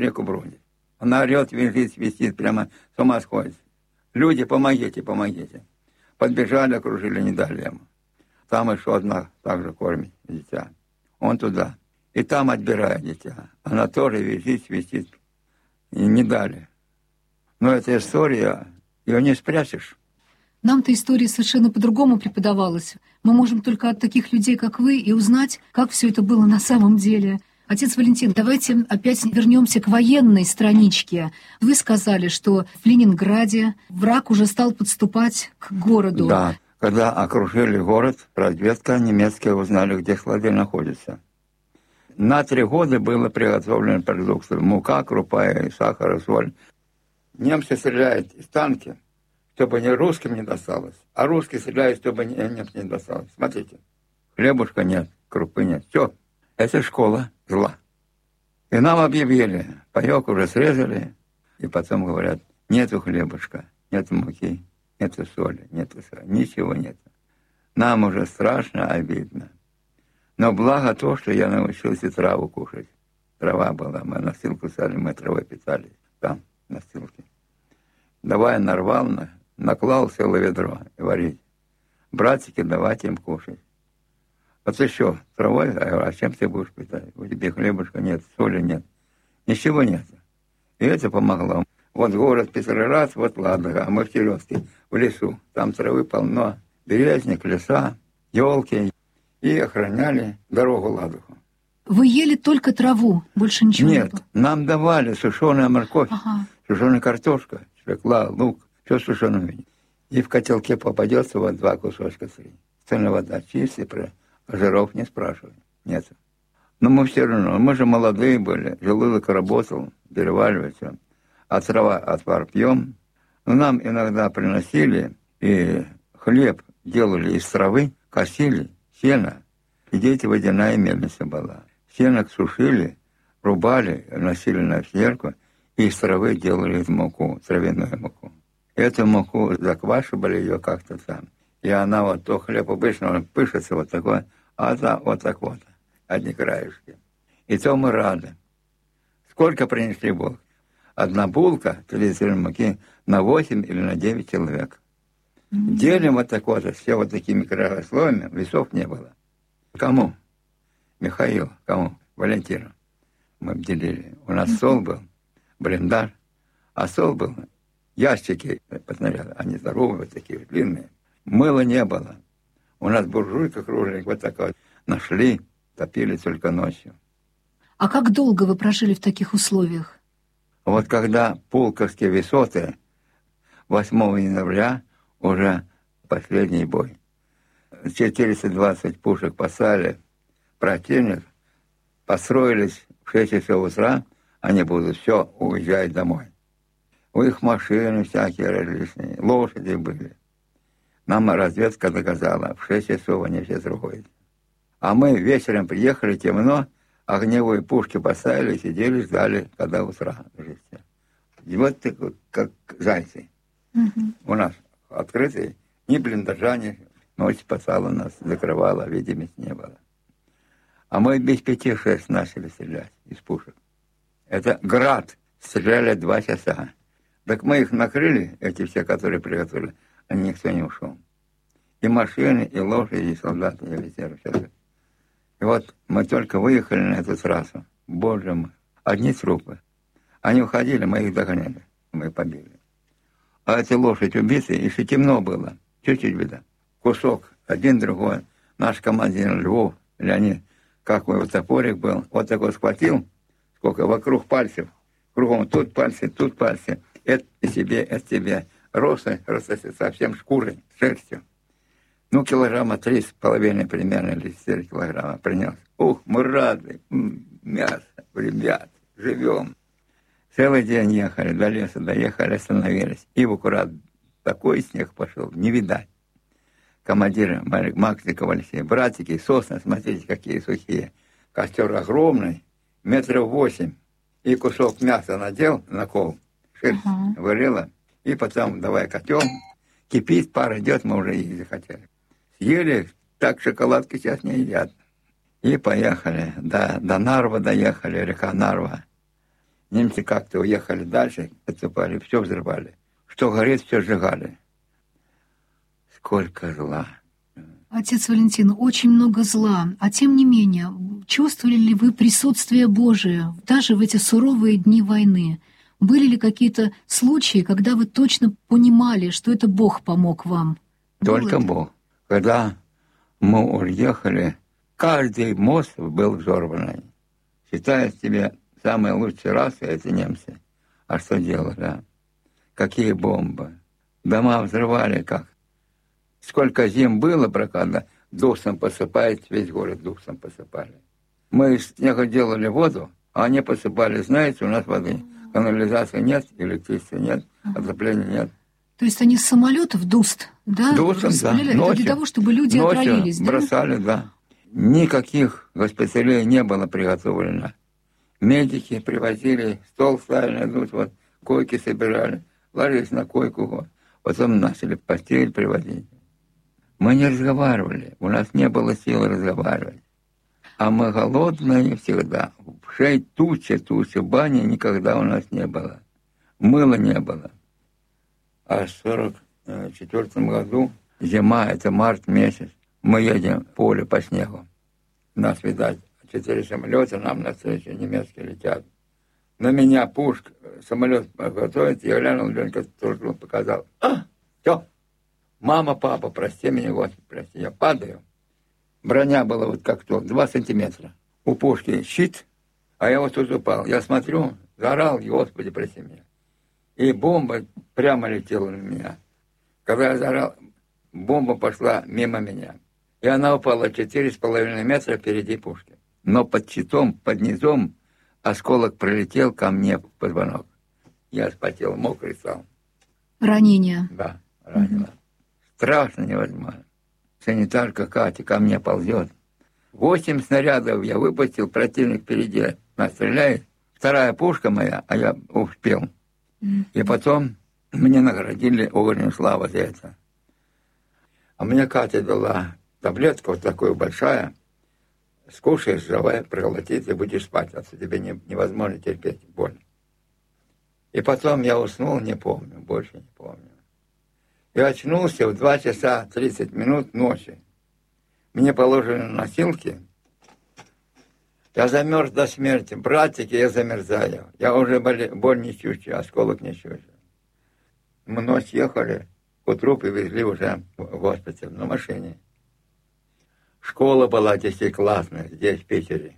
реку бродит. Она орет, визжит, свистит, прямо с ума сходит. Люди, помогите, помогите. Подбежали, окружили, не дали ему. Там еще одна также кормит дитя. Он туда. И там отбирает дитя. Она тоже визжит, свистит. И не дали. Но эта история, ее не спрячешь. Нам-то история совершенно по-другому преподавалась. Мы можем только от таких людей, как вы, и узнать, как все это было на самом деле. Отец Валентин, давайте опять вернемся к военной страничке. Вы сказали, что в Ленинграде враг уже стал подступать к городу. Да, когда окружили город, разведка немецкая узнали, где склады находятся. На 3 года было приготовлено продукты. Мука, крупа и сахар, соль. Немцы стреляют из танки, чтобы не русским не досталось. А русские стреляют, чтобы немцам не досталось. Смотрите, хлебушка нет, крупы нет. Все, это школа зла. И нам объявили, паёк уже срезали, и потом говорят, нету хлебушка, нету муки, нету соли, нету сахара, ничего нет. Нам уже страшно, обидно. Но благо то, что я научился траву кушать. Трава была, мы настилку сали, мы травой питались. Там, настилки. Давай нарвал, наклал целое ведро и варить. Братики, давайте им кушать. Вот еще травой, а чем ты будешь питать? У тебя хлебушка нет, соли нет, ничего нет. И это помогло. Вот город Петроград, вот Ладога, а мы в Терезке, в лесу. Там травы полно, березник, леса, елки. И охраняли дорогу Ладогу. Вы ели только траву, больше ничего не было? Нет, нам давали сушеная морковь, сушеная картошка, свекла, лук, все сушеное. И в котелке попадется вот 2 кусочка сыра. Остальная вода чистая, а жиров не спрашивали. Нет. Но мы все равно, мы же молодые были, желудок работал, переваривался, а трава отвар пьем. Но нам иногда приносили, и хлеб делали из травы, косили, сено. И дети водяная мельница была. Сено сушили, рубали, носили на ферку, и из травы делали муку, травяную муку. Эту муку заквашивали ее как-то там. И она вот, то хлеб обычно, он пышется вот такой, а та вот так вот, одни краешки. И то мы рады. Сколько принесли Бог? 1 булка 30 муки на 8 или на 9 человек. Делим вот так вот, все вот такими кругословиями, весов не было. Кому? Михаил, кому? Валентину. Мы делили. У нас стол был, блиндаж, а стол был, ящики под снаряд, они здоровые, такие длинные. Мыла не было. У нас буржуйка круглая, вот так вот. Нашли, топили только ночью. А как долго вы прожили в таких условиях? Вот когда Пулковские высоты 8 января уже последний бой. 420 пушек послали противник, построились в 6 часов утра, они будут все уезжать домой. У них машины всякие различные, лошади были. Нам разведка доказала, в 6 часов они все сругают. А мы вечером приехали, темно, огневые пушки поставили, сидели, ждали, когда утра. И вот так вот, как зайцы. У нас открытый, ни блиндажа, ни ночь спасала нас, закрывала, видимости не было. А мы без 5-6 начали стрелять из пушек. Это град, стреляли 2 часа. Так мы их накрыли, эти все, которые приготовили, а никто не ушел. И машины, и лошади, и солдаты, и офицеры. И вот мы только выехали на эту трассу. Боже мой, одни трупы. Они уходили, мы их догоняли, мы их побили. А эти лошади убиты, еще темно было, чуть-чуть видно. Кусок, один, другой. Наш командир Львов, Леонид, какой вот топорик был, вот такой схватил, сколько, вокруг пальцев, кругом тут пальцы, это тебе. Роста совсем шкурой, шерстью. Ну, килограмма 3,5 примерно, или 4 килограмма принес. Ух, мы рады, мясо, ребят, живем. Целый день ехали, до леса доехали, остановились. И в аккурат такой снег пошел, не видать. Командир Максиков Алексей, братики, сосны, смотрите, какие сухие. Костер огромный, 8 метров. И кусок мяса надел на кол, шерсть варила. И потом давай котел, кипит, пар идет, мы уже есть захотели. Съели, так шоколадки сейчас не едят. И поехали, до Нарвы доехали, река Нарва. Немцы как-то уехали дальше, отступали, все взрывали. Что горит, все сжигали. Сколько зла. Отец Валентин, очень много зла. А тем не менее, чувствовали ли вы присутствие Божие даже в эти суровые дни войны? Были ли какие-то случаи, когда вы точно понимали, что это Бог помог вам? Только Бог. Когда мы уехали, каждый мост был взорванный. Считая себе самые лучшие расы, это немцы. А что делали, а? Какие бомбы. Дома взрывали как. Сколько зим было прокатно, душем посыпает, весь город душем посыпали. Мы из снега делали воду, а они посыпали, знаете, у нас воды. Канализации нет, электричества нет, отопления нет. То есть они с самолетов дуст, да? Душем, да. Это для того, чтобы люди отравились, да? Бросали, да. Никаких госпиталей не было приготовлено. Медики привозили, стол ставили, тут вот койки собирали, ложились на койку, вот. Потом начали постель привозить. Мы не разговаривали, у нас не было сил разговаривать. А мы голодные всегда. В шее туча, бани никогда у нас не было. Мыла не было. А в 1944 году, зима, это март месяц, мы едем в поле по снегу. Нас, видать, 4 самолета, нам навстречу немецкие летят. На меня пушка, самолет готовит, я глянул, Ленька тоже показал. Все. Мама, папа, прости меня, Господи, прости. Я падаю. Броня была вот как то, 2 сантиметра. У пушки щит, а я вот тут упал. Я смотрю, заорал, Господи, прости меня. И бомба прямо летела на меня. Когда я заорал, бомба пошла мимо меня. И она упала 4,5 метра впереди пушки. Но под щитом, под низом, осколок пролетел ко мне в позвонок. Я вспотел, мокрый стал. Ранение. Да, ранено. Страшно невозможно. Санитарка Катя ко мне ползет. 8 снарядов я выпустил, противник впереди нас стреляет. 2-я пушка моя, а я успел. И потом мне наградили орден славы за это. А мне Катя дала таблетку вот такую большая. Скушаешь, давай, проглотить, и будешь спать. А тебе невозможно терпеть боль. И потом я уснул, не помню, больше не помню. Я очнулся в 2 часа 30 минут ночи. Мне положили носилки. Я замерз до смерти. Братики, я замерзаю. Я уже боль не чувствую, осколок не чувствую. Мы ночь ехали, к утру привезли уже в госпиталь на машине. Школа была 10-классная здесь, в Питере.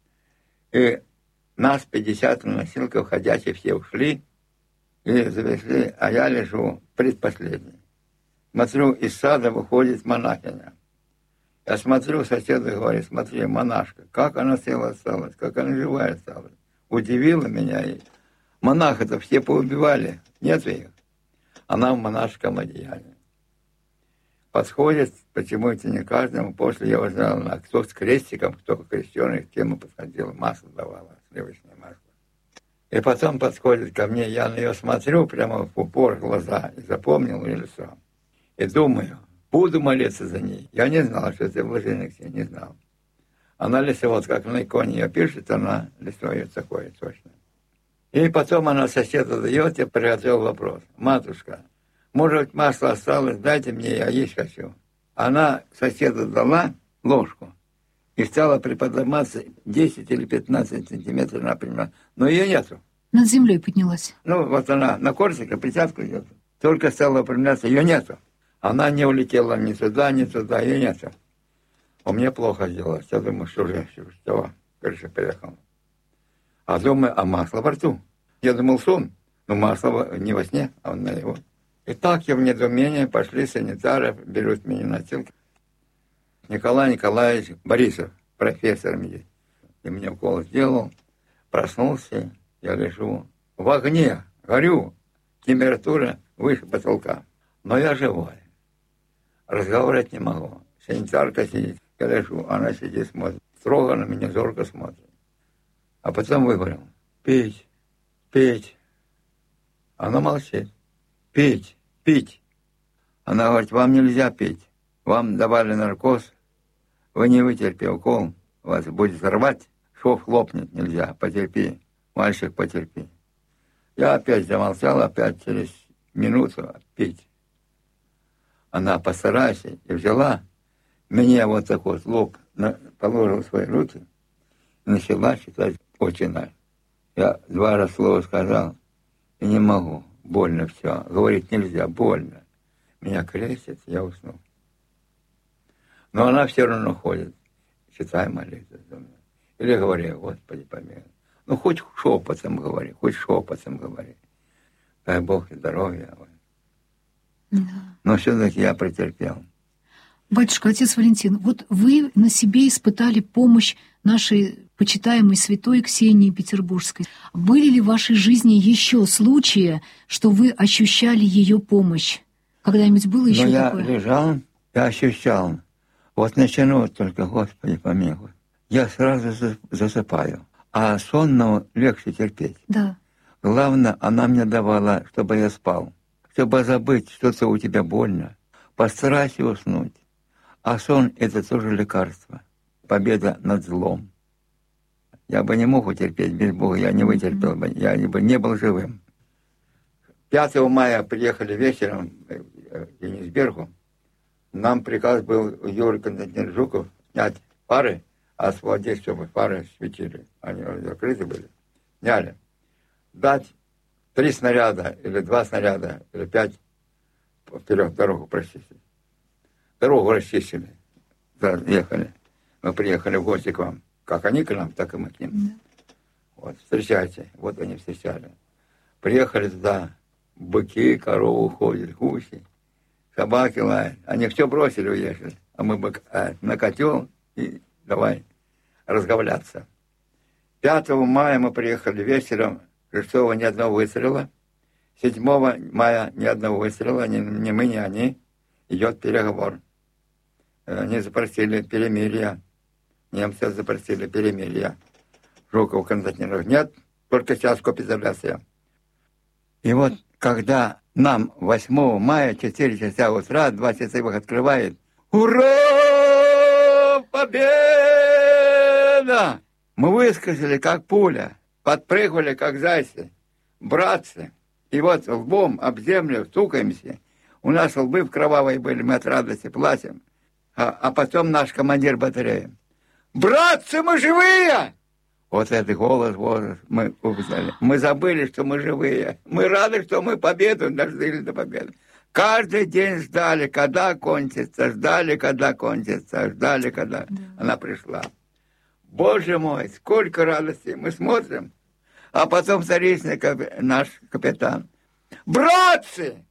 И нас 50 на носилках ходячих все ушли и завезли, а я лежу предпоследний. Смотрю, из сада выходит монахиня. Я смотрю, соседу говорю, смотри, монашка, как она цела осталась, как она живая осталась. Удивила меня. И монахов-то все поубивали, нет их. Она в монашеском одеянии. Подходит, почему-то не каждому. После я узнал, кто с крестиком, кто крещеный, к тем и подходил, масло давала, сливочное масло. И потом подходит ко мне, я на нее смотрю прямо в упор глаза и запомнил ее лицо. И думаю, буду молиться за ней. Я не знал, что это блаженность, я не знал. Она лицо, вот как на иконе ее пишет, она лицо ее такое точно. И потом она соседу дает, я приготовил вопрос. Матушка, может, масло осталось, дайте мне, я есть хочу. Она соседу дала ложку и стала приподниматься 10 или 15 сантиметров, например. Но ее нету. Над землей поднялась. Ну, вот она на корсике, присядку идет. Только стала выпрямляться, ее нету. Она не улетела ни туда, ее нету. У меня плохо делалось. Я думаю, что же, все, крыша переехала. А думаю, а масло во рту. Я думал, сон, но масло не во сне, а на его. И так я в недоумении, пошли санитары, берут меня на носилки. Николай Николаевич Борисов, профессор медицины. И мне укол сделал, проснулся, я лежу в огне, горю, температура выше потолка. Но я живой. Разговаривать не могу. Санитарка сидит, я лежу, она сидит, смотрит. Строго на меня, зорко смотрит. А потом выговорил: пить, пить. Она молчит. Пить, пить. Она говорит: вам нельзя пить. Вам давали наркоз, вы не вытерпите укол, вас будет рвать, шов хлопнет, нельзя, потерпи. мальчик, потерпи. Я опять замолчал, опять через минуту пить. Она постаралась и взяла меня вот так вот, лоб, положила свои руки и начала читать «Отче наш». Я 2 раза слово сказал, и не могу, больно все. Говорить нельзя, больно. Меня крестит, я уснул. Но она все равно ходит. Читай молитву за меня. Или говори, Господи, помилуй. Ну, хоть шепотом говори, хоть шепотом говори. Дай Бог здоровья. Да. Но все-таки я претерпел. Батюшка, отец Валентин, вот вы на себе испытали помощь нашей почитаемой святой Ксении Петербургской. Были ли в вашей жизни еще случаи, что вы ощущали ее помощь? Когда-нибудь было еще такое? Я лежал, я ощущал. Вот начну только, Господи, помилуй. Я сразу засыпаю. А сонного легче терпеть. Да. Главное, она мне давала, чтобы я спал. Чтобы забыть, что-то у тебя больно. Постарайся уснуть. А сон – это тоже лекарство. Победа над злом. Я бы не мог утерпеть без Бога, я не вытерпел бы, я бы не был живым. 5 мая приехали вечером в Кенигсбергу. Нам приказ был у Юрия Константиновича Жукова снять фары, освободить, чтобы фары светили. Они закрыты были. Сняли. Дать 3 снаряда, или 2 снаряда, или 5 вперед дорогу прочистить. Дорогу расчистили. Ехали. Мы приехали в гости к вам. Как они к нам, так и мы к ним. Вот, встречайте. Вот они встречали. Приехали туда. Быки, коровы ходят, гуси, собаки лают. Они все бросили, уехали. А мы на котел и давай разговляться. 5 мая мы приехали вечером. 6 ни одного выстрела. 7 мая ни одного выстрела. Ни мы, ни они. Идет переговор. Они запросили перемирия. Немцы запросили перемирия. Жуков, Константинов нет. Только сейчас капитуляция. И вот когда нам 8 мая, 4 часа утра, 2 часа их открывает, ура! Победа! Мы выскочили, как пуля, подпрыгивали, как зайцы, братцы. И вот лбом об землю стукаемся. У нас лбы в кровавой были, мы от радости плачем. А потом наш командир батареи. «Братцы, мы живые!» Вот этот голос мы узнали. Мы забыли, что мы живые. Мы рады, что мы победу дождались до победы. Каждый день ждали, когда кончится. Ждали, когда кончится. Ждали, когда она пришла. Боже мой, сколько радости. Мы смотрим. А потом царичный наш капитан. «Братцы!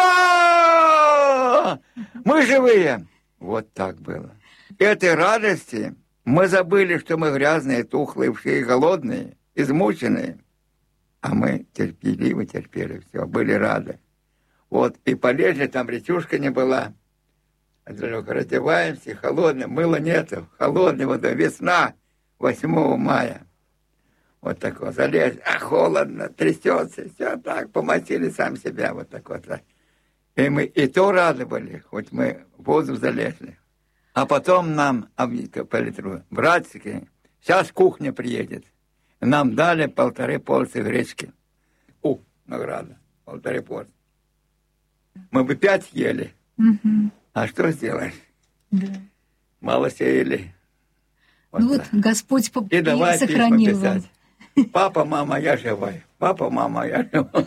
Ура! Мы живые!» Вот так было. Этой радости... Мы забыли, что мы грязные, тухлые, все голодные, измученные. А мы терпеливо терпели все, были рады. Вот, и полезли, там речушка не была. Раздеваемся, холодно, мыла нету, холодная вода, весна, 8 мая. Вот такое, залезли, холодно, трясется, все так, помочили сам себя, вот так вот. И мы и то рады были, хоть мы в воду залезли. А потом нам политруют, братики, сейчас кухня приедет. Нам дали 1,5 порции гречки. Награда, 1,5 порции. Мы бы 5 съели. А что сделаешь? Да. Мало съели. Вот Господь и давай сохранил вам. Папа, мама, я живой. Папа, мама, я живой.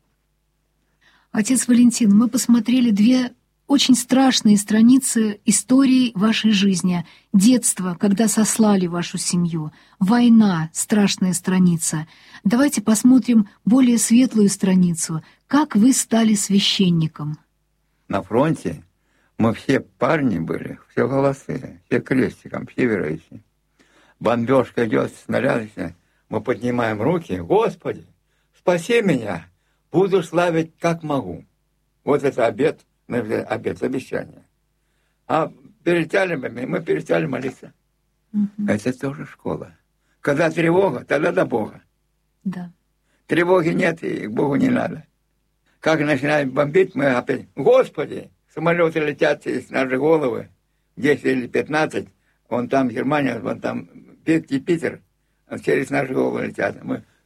Отец Валентин, мы посмотрели 2 очень страшные страницы истории вашей жизни. Детство, когда сослали вашу семью. Война, страшная страница. Давайте посмотрим более светлую страницу. Как вы стали священником? На фронте мы все парни были, все голосы, все крестиком, все верующие. Бомбежка идет, снаряд, мы поднимаем руки. Господи, спаси меня, буду славить как могу. Вот это обет, обещание. А мы перестали молиться. Это тоже школа. Когда тревога, тогда до Бога. Да. Тревоги нет, и к Богу не надо. Как начинаем бомбить, мы опять, Господи, самолеты летят из нашей головы, 10 или 15, вон там Германия, вон там Питер, через наши головы летят. Мы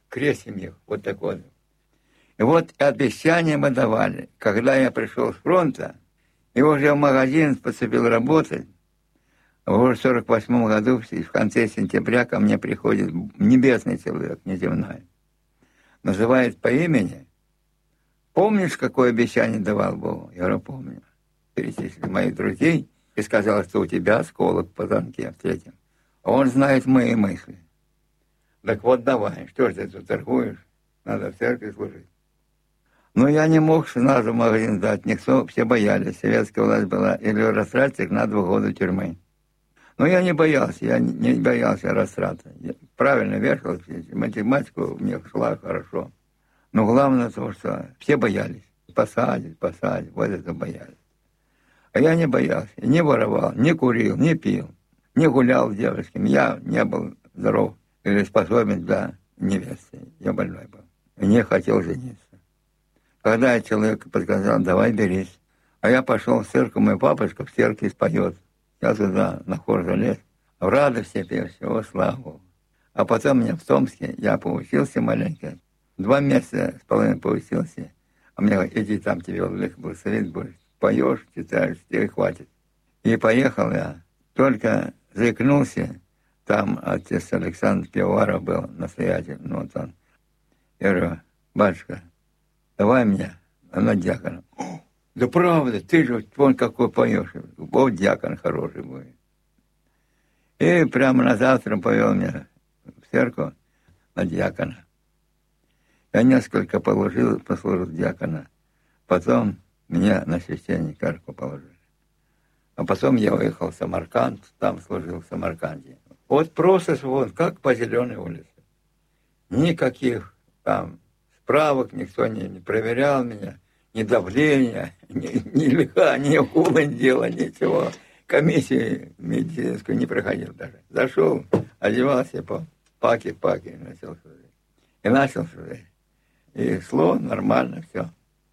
крестим их, вот такой. И вот обещания мы давали. Когда я пришел с фронта, и уже в магазин поступил работать, в 1948 году, в конце сентября, ко мне приходит небесный человек, неземной. Называет по имени. Помнишь, какое обещание давал Богу? Я говорю, помню. Перечислил моих друзей и сказал, что у тебя осколок в позвонке в третьем. А он знает мои мысли. Так вот давай, что же ты тут торгуешь? Надо в церкви служить. Но я не мог сразу в магазин сдать. Никто, все боялись. Советская власть была. Или расстрелять их на 2 года тюрьмы. Но я не боялся растрата. Я правильно вешал, математику у меня шла хорошо. Но главное то, что все боялись. Посадить, вот это боялись. А я не боялся, не воровал, не курил, не пил, не гулял с девушками. Я не был здоров или способен для невесты. Я больной был. И не хотел жениться. Когда человек подсказал, давай берись. А я пошел в церковь, мой папочка в церкви споет. Я туда на хор залез. В радости пел, всего слава Богу. А потом меня в Томске, я поучился маленько. 2 месяца с половиной поучился. А мне говорят, иди там, тебе велик был совет будешь. Поешь, читаешь, тебе хватит. И поехал я. Только заикнулся. Там отец Александр Пивоваров был, настоятель. Ну, вот он. Я говорю, батюшка, давай меня на дьякона. Да правда, ты же вон какой поешь. Вот дьякон хороший будет. И прямо на завтра повел меня в церковь на дьякона. Я несколько послужил дьякона. Потом меня на священника положили. А потом я уехал в Самарканд, там служил в Самарканде. Вот просто вот как по Зеленой улице. Никаких там справок, никто не проверял меня, ни давления, ни лиха, ни укола не делал, ничего. Комиссию медицинскую не проходил даже. Зашел, одевался по паки, начал служить. И начал служить. И шло нормально все.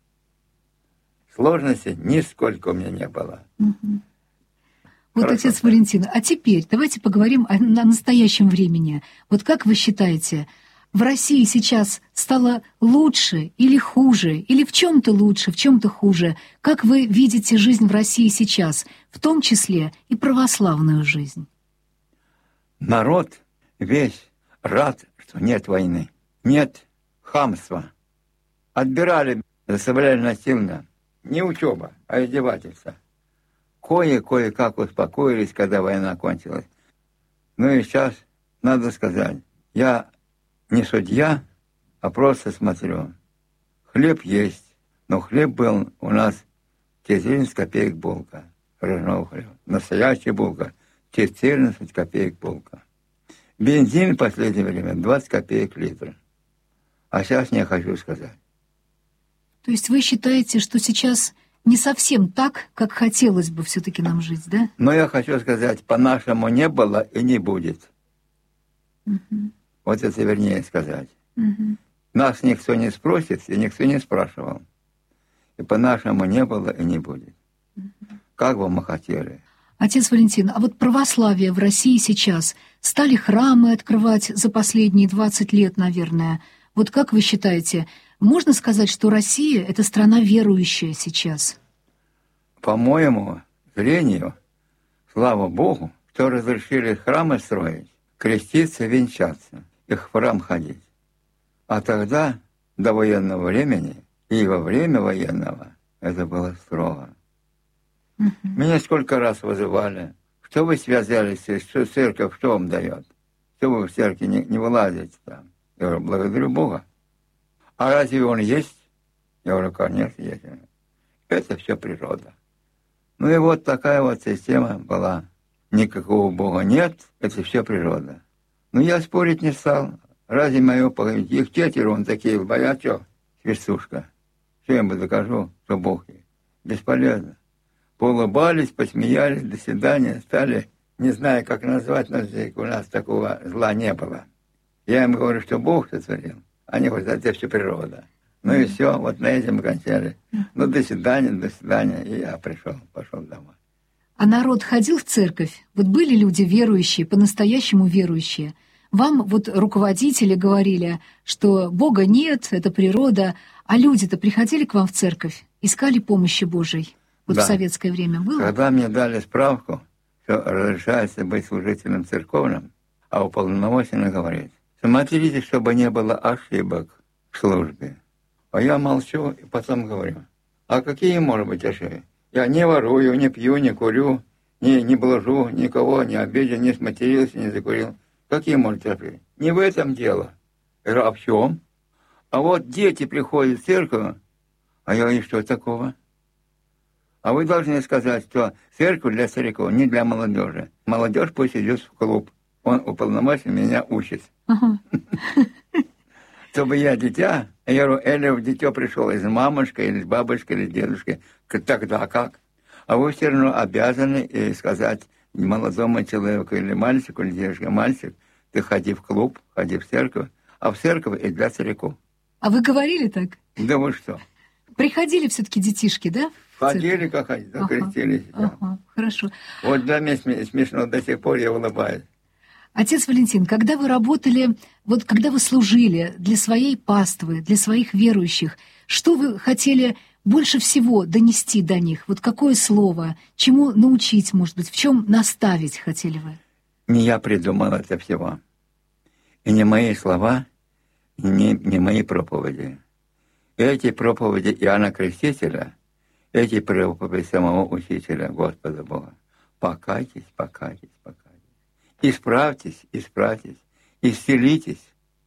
Сложности нисколько у меня не было. Угу. Вот, отец Валентин, а теперь давайте поговорим о настоящем времени. Вот как вы считаете, в России сейчас стало лучше или хуже, или в чем-то лучше, в чем-то хуже? Как вы видите жизнь в России сейчас, в том числе и православную жизнь? Народ весь рад, что нет войны, нет хамства. Отбирали, заставляли насильно. Не учеба, а издевательство. Кое-как успокоились, когда война кончилась. Ну и сейчас, надо сказать, я не судья, а просто смотрю. Хлеб есть, но хлеб был у нас 14 копеек булка. Ржаного хлеба. Настоящая булка 14 копеек булка. Бензин в последнее время 20 копеек литр. А сейчас не хочу сказать. То есть вы считаете, что сейчас не совсем так, как хотелось бы все-таки нам жить, да? Но я хочу сказать, по-нашему не было и не будет. Угу. Вот это вернее сказать. Угу. Нас никто не спросит, и никто не спрашивал. И по-нашему не было и не будет. Угу. Как бы мы хотели. Отец Валентин, а вот православие в России сейчас, стали храмы открывать за последние 20 лет, наверное. Вот как вы считаете, можно сказать, что Россия – это страна верующая сейчас? По моему зрению, слава Богу, что разрешили храмы строить, креститься, венчаться, и в храм ходить. А тогда, до военного времени, и во время военного, это было строго. Меня сколько раз вызывали. Что вы связались, что церковь, что вам дает? Что вы в церкви не вылазите там? Я говорю, благодарю Бога. А разве он есть? Я говорю, конечно, есть. Это все природа. Ну и вот такая вот система была. Никакого Бога нет, это все природа. Но я спорить не стал. Разве мое погодить? Их 4, он такие, а что? Свистушка. Что я ему докажу, что Бог есть? Бесполезно. Поулыбались, посмеялись, до свидания, стали, не знаю, как назвать наш язык, у нас такого зла не было. Я им говорю, что Бог сотворил. Они говорят, это все природа. Ну и все, вот на этом мы кончали. Ну, до свидания. И я пошел домой. А народ ходил в церковь? Вот были люди верующие, по-настоящему верующие? Вам вот руководители говорили, что Бога нет, это природа, а люди-то приходили к вам в церковь, искали помощи Божией? Вот Да. в советское время было? Когда мне дали справку, что разрешается быть служителем церковным, а уполномоченный говорит: смотрите, чтобы не было ошибок в службе. А я молчу и потом говорю: а какие, может быть, ошибки? Я не ворую, не пью, не курю, не блажу, никого не обидел, не сматерился, не закурил. Какие, может быть, ошибки? Не в этом дело. Я говорю: а в чем? А вот дети приходят в церковь, а я говорю: что такого? А вы должны сказать, что церковь для стариков, не для молодежи. Молодежь пусть идет в клуб. Он уполномочен меня учит. Ага. Чтобы я дитя, я говорю: или в дитё пришел из мамушки, или из бабушки, или из дедушки. Тогда как? А вы все равно обязаны сказать молодому человеку, или мальчику, или девушке: мальчик, ты ходи в клуб, ходи в церковь, а в церковь и для стариков. А вы говорили так? Да вы что? Приходили все-таки детишки, да? Ходили, как ходили, крестились. Ага, хорошо. Вот для меня смешно, до сих пор я улыбаюсь. Отец Валентин, когда вы работали, вот когда вы служили для своей паствы, для своих верующих, что вы хотели больше всего донести до них? Вот какое слово? Чему научить, может быть? В чем наставить хотели вы? Не я придумал это всего. И не мои слова, не мои проповеди. Эти проповеди Иоанна Крестителя, эти проповеди самого Учителя, Господа Бога. Покайтесь, покайтесь, покайтесь. Исправьтесь, исправьтесь, исцелитесь.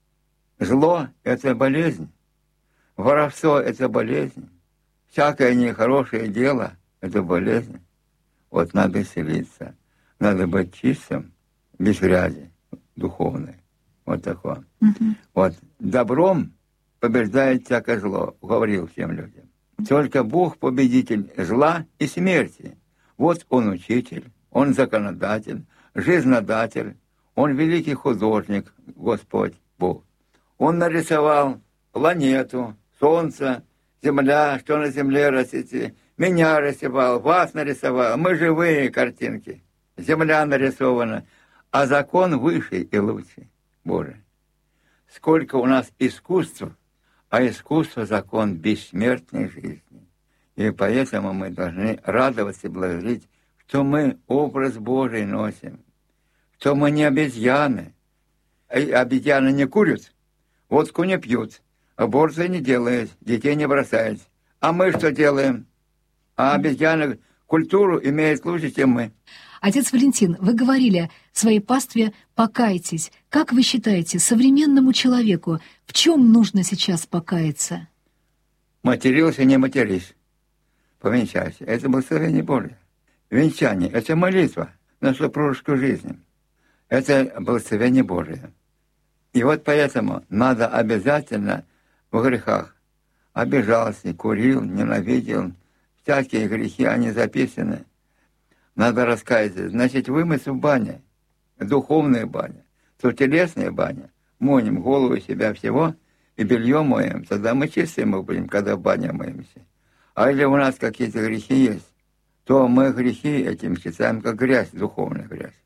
Зло – это болезнь. Воровство – это болезнь. Всякое нехорошее дело – это болезнь. Вот надо исцелиться. Надо быть чистым, без грязи духовной. Вот такое. Вот добром побеждает всякое зло, говорил всем людям. Только Бог победитель зла и смерти. Вот Он учитель, Он законодатель, жизнодатель, Он великий художник, Господь Бог. Он нарисовал планету, солнце, земля, что на земле растет. Меня рисовал, вас нарисовал. Мы живые картинки. Земля нарисована, а закон выше и лучше Божий. Сколько у нас искусств, а искусство – закон бессмертной жизни. И поэтому мы должны радоваться и благодарить, что мы образ Божий носим, что мы не обезьяны. Обезьяны не курят, водку не пьют, аборты не делают, детей не бросают. А мы что делаем? А обезьяны культуру имеют лучше, чем мы. Отец Валентин, вы говорили своей пастве «покайтесь». Как вы считаете, современному человеку в чем нужно сейчас покаяться? Матерился, не матерись. Повенчайся. Это благословение Божие. Венчание – это молитва на супружескую жизнь. Это благословение Божие. И вот поэтому надо обязательно в грехах. Обижался, курил, ненавидел. Всякие грехи, они записаны. Надо раскаяться. Значит, вымыться в бане. Духовная баня. То телесная баня. Моем голову себя всего и белье моем. Тогда мы чистые мы будем, когда в бане моемся. А если у нас какие-то грехи есть, то мы грехи этим считаем как грязь, духовная грязь.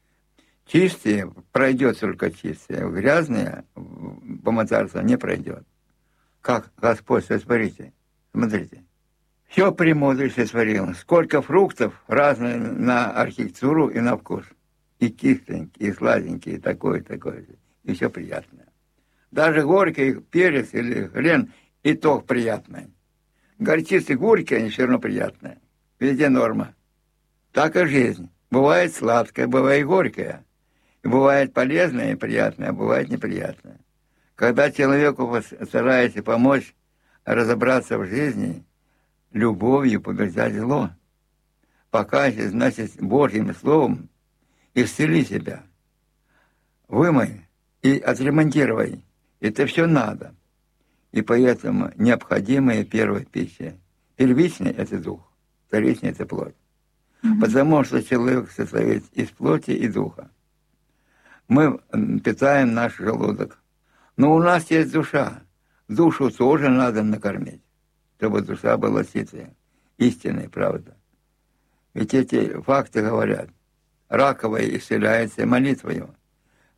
Чистые пройдет только чистые. Грязные помазаться не пройдет. Как Господь сотворите. Смотрите. Все премудрый сотворил. Сколько фруктов разные на архитектуру и на вкус. И кисленькие, и сладенькие, и такое. И все приятное. Даже горький перец или хрен, и то приятное. Горчицы горькие, они все равно приятные. Везде норма. Так и жизнь. Бывает сладкая, бывает горькая. И бывает полезная и приятная, а бывает неприятная. Когда человеку старается помочь разобраться в жизни, любовью побеждать зло. Покайся, значит, Божьим словом исцели себя. Вымой и отремонтируй. Это все надо. И поэтому необходимая первая пища. Первичный – это дух, вторичный – это плоть. Потому что человек состоит из плоти и духа. Мы питаем наш желудок. Но у нас есть душа. Душу тоже надо накормить, чтобы душа была сытая. Истинная правда. Ведь эти факты говорят. Раковая исцеляется молитвою.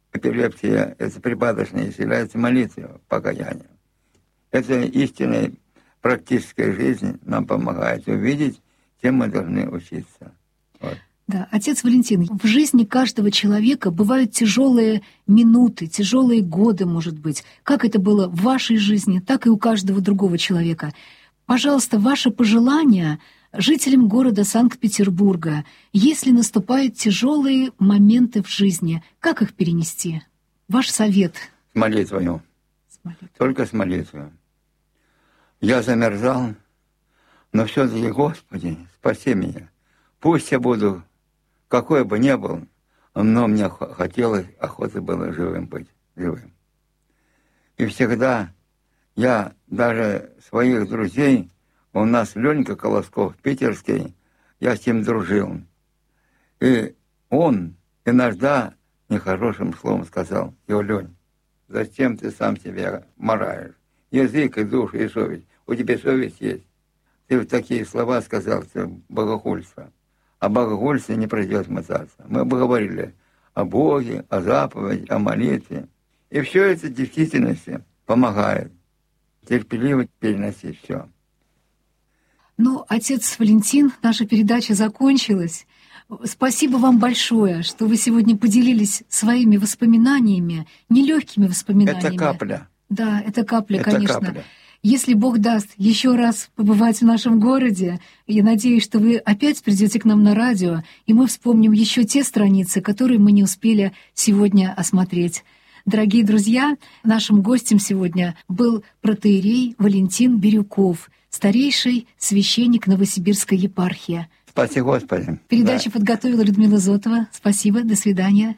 эпилепсия, это припадочная, является молитвой, покаянием. Это истинная практическая жизнь нам помогает увидеть, чем мы должны учиться. Вот. Да, отец Валентин, в жизни каждого человека бывают тяжелые минуты, тяжелые годы, может быть. Как это было в вашей жизни, так и у каждого другого человека. Пожалуйста, ваше пожелание жителям города Санкт-Петербурга, если наступают тяжелые моменты в жизни, как их перенести? Ваш совет. С молитвою. Только с молитвою. Я замерзал, но все-таки, Господи, спаси меня. Пусть я буду, какой бы ни был, но мне хотелось, охота было живым быть, живым. И всегда я даже своих друзей, у нас Ленька Колосков, питерский, я с ним дружил. И он иногда нехорошим словом сказал: Лень, зачем ты сам себя мараешь? Язык и душу, и совесть. У тебя совесть есть. Ты вот такие слова сказал, это богохульство. А богохульство не пройдет мотаться. Мы бы говорили о Боге, о заповеди, о молитве. И все это в действительности помогает терпеливо переносить все. Ну, отец Валентин, наша передача закончилась. Спасибо вам большое, что вы сегодня поделились своими воспоминаниями, нелегкими воспоминаниями. Это капля. Да, это капля, конечно. Капля. Если Бог даст еще раз побывать в нашем городе, я надеюсь, что вы опять придете к нам на радио, и мы вспомним еще те страницы, которые мы не успели сегодня осмотреть. Дорогие друзья, нашим гостем сегодня был протоиерей Валентин Бирюков, старейший священник Новосибирской епархии. Спаси Господи. Передачу подготовила Людмила Зотова. Спасибо, до свидания.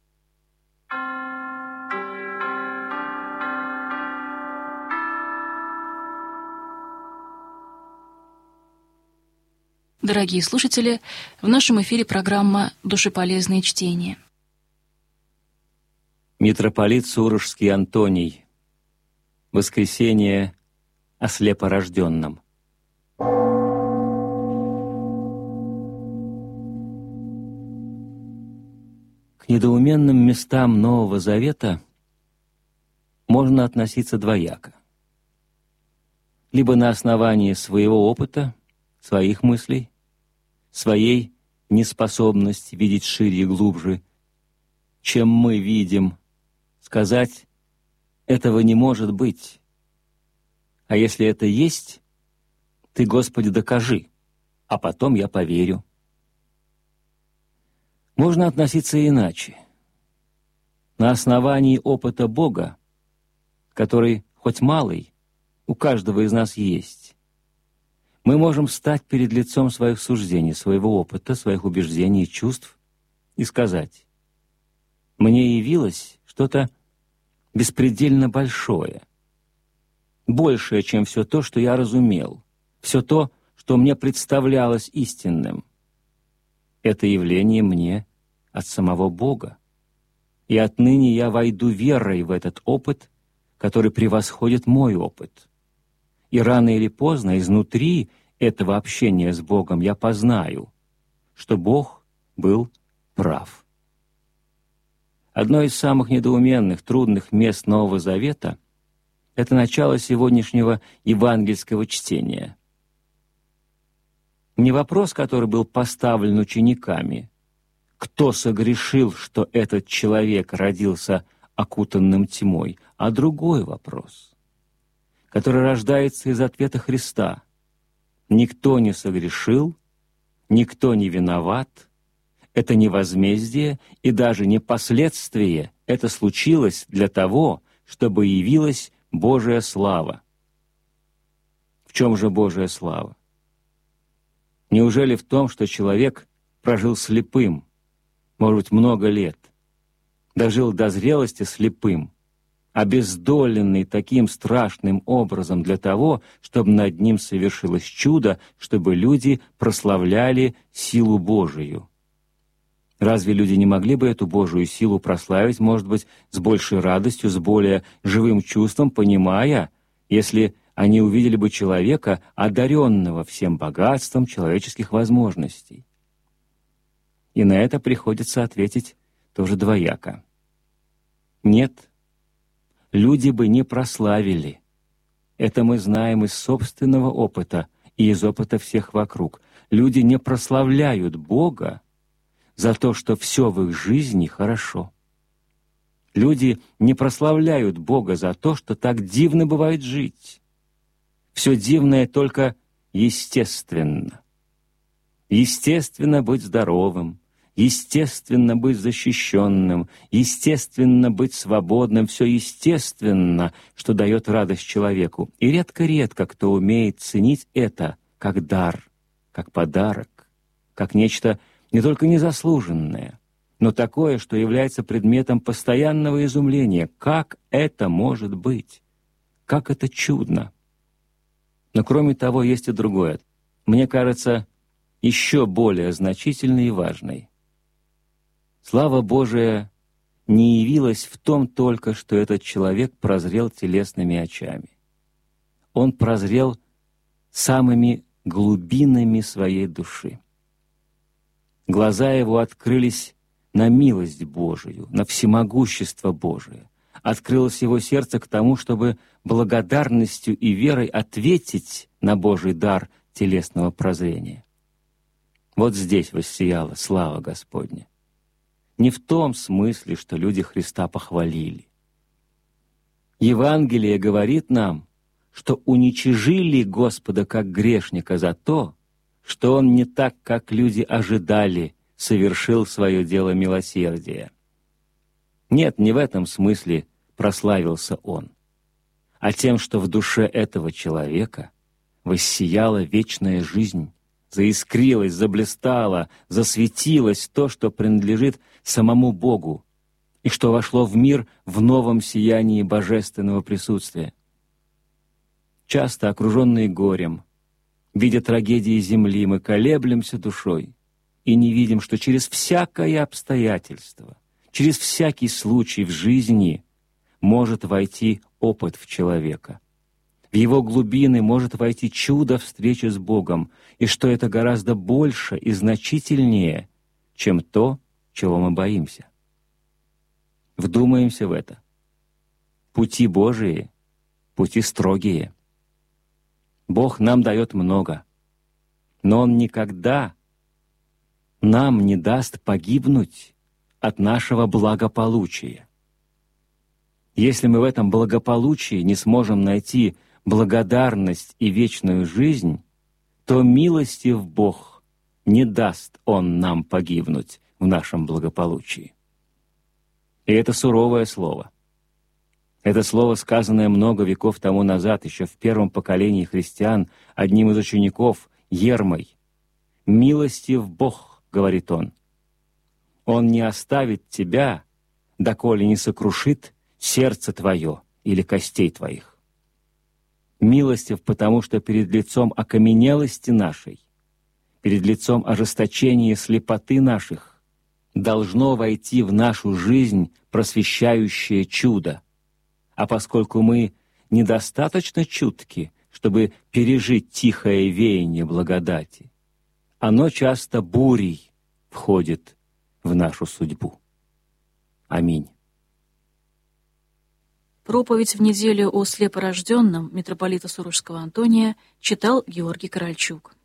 Дорогие слушатели, в нашем эфире программа «Душеполезные чтения». Митрополит Сурожский Антоний. Воскресение о слепорожденном. К недоуменным местам Нового Завета можно относиться двояко. Либо на основании своего опыта, своих мыслей, своей неспособности видеть шире и глубже, чем мы видим, сказать: этого не может быть. А если это есть, ты, Господи, докажи, а потом я поверю. Можно относиться иначе. На основании опыта Бога, который, хоть малый, у каждого из нас есть, мы можем встать перед лицом своих суждений, своего опыта, своих убеждений и чувств и сказать: мне явилось что-то беспредельно большое, большее, чем все то, что я разумел, все то, что мне представлялось истинным. Это явление мне от самого Бога, и отныне я войду верой в этот опыт, который превосходит мой опыт. И рано или поздно изнутри этого общения с Богом я познаю, что Бог был прав. Одно из самых недоуменных, трудных мест Нового Завета — это начало сегодняшнего евангельского чтения. Не вопрос, который был поставлен учениками: кто согрешил, что этот человек родился окутанным тьмой, а другой вопрос, который рождается из ответа Христа: никто не согрешил, никто не виноват, это не возмездие и даже не последствие, это случилось для того, чтобы явилась Божия слава. В чем же Божия слава? Неужели в том, что человек прожил слепым, может быть, много лет, дожил до зрелости слепым, обездоленный таким страшным образом для того, чтобы над ним совершилось чудо, чтобы люди прославляли силу Божию? Разве люди не могли бы эту Божию силу прославить, может быть, с большей радостью, с более живым чувством, понимая, если они увидели бы человека, одаренного всем богатством человеческих возможностей? И на это приходится ответить тоже двояко. Нет, люди бы не прославили. Это мы знаем из собственного опыта и из опыта всех вокруг. Люди не прославляют Бога за то, что все в их жизни хорошо. Люди не прославляют Бога за то, что так дивно бывает жить. Все дивное только естественно. Естественно быть здоровым, естественно быть защищенным, естественно быть свободным, все естественно, что дает радость человеку. И редко-редко кто умеет ценить это как дар, как подарок, как нечто не только незаслуженное, но такое, что является предметом постоянного изумления. Как это может быть? Как это чудно! Но кроме того, есть и другое. Мне кажется, еще более значительный и важный. Слава Божия не явилась в том только, что этот человек прозрел телесными очами. Он прозрел самыми глубинами своей души. Глаза его открылись на милость Божию, на всемогущество Божие. Открылось его сердце к тому, чтобы благодарностью и верой ответить на Божий дар телесного прозрения. Вот здесь воссияла слава Господня. Не в том смысле, что люди Христа похвалили. Евангелие говорит нам, что уничижили Господа как грешника за то, что Он не так, как люди ожидали, совершил свое дело милосердия. Нет, не в этом смысле прославился Он, а тем, что в душе этого человека воссияла вечная жизнь, заискрилось, заблистало, засветилось то, что принадлежит самому Богу, и что вошло в мир в новом сиянии божественного присутствия. Часто, окруженные горем, видя трагедии земли, мы колеблемся душой и не видим, что через всякое обстоятельство, через всякий случай в жизни может войти опыт в человека. В его глубины может войти чудо встречи с Богом, и что это гораздо больше и значительнее, чем то, чего мы боимся. Вдумаемся в это. Пути Божии — пути строгие. Бог нам дает много, но Он никогда нам не даст погибнуть от нашего благополучия. Если мы в этом благополучии не сможем найти благодарность и вечную жизнь, то милостив Бог не даст Он нам погибнуть в нашем благополучии. И это суровое слово. Это слово, сказанное много веков тому назад, еще в первом поколении христиан, одним из учеников, Ермой. «Милостив Бог», — говорит он, — «Он не оставит тебя, доколе не сокрушит сердце твое или костей твоих». Милостив, потому что перед лицом окаменелости нашей, перед лицом ожесточения и слепоты наших должно войти в нашу жизнь просвещающее чудо. А поскольку мы недостаточно чутки, чтобы пережить тихое веяние благодати, оно часто бурей входит в нашу судьбу. Аминь. Проповедь в неделю о слепорожденном митрополита Сурожского Антония читал Георгий Корольчук.